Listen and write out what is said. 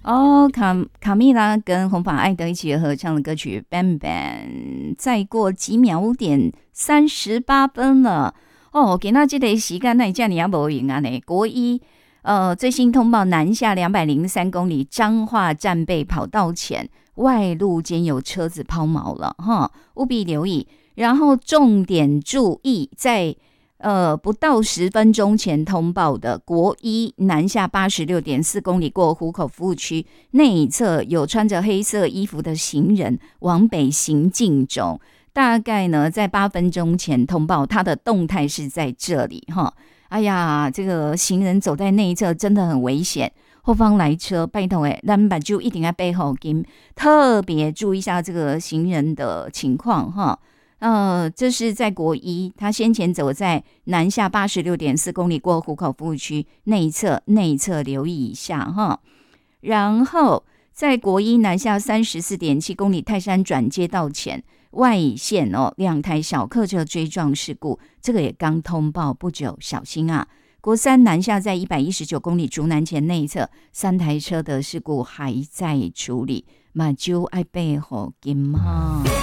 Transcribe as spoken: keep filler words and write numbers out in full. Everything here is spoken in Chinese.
哦，卡卡蜜拉跟红发艾德一起合唱的歌曲《Bang Bang》，再过几秒五点三十八分了。哦，给那这个时间那叫你要无赢啊呢？国一呃最新通报，南下两百零三公里，彰化战备跑道前外路间有车子抛锚了哈，务必留意。然后重点注意，在呃，不到十分钟前通报的国一南下八十六点四公里过湖口服务区内侧有穿着黑色衣服的行人往北行进中，大概呢在八分钟前通报，他的动态是在这里哈。哎呀，这个行人走在内侧真的很危险，后方来车拜托哎，咱们就一定要背后跟特别注意一下这个行人的情况哈。呃，这是在国一，他先前走在南下八十六点四公里过湖口服务区内侧，内侧留意一下哈。然后在国一南下三十四点七公里泰山转接道前外线哦，两台小客车追撞事故，这个也刚通报不久，小心啊。国三南下在一百一十九公里竹南前内侧，三台车的事故还在处理，马就爱背后金哈。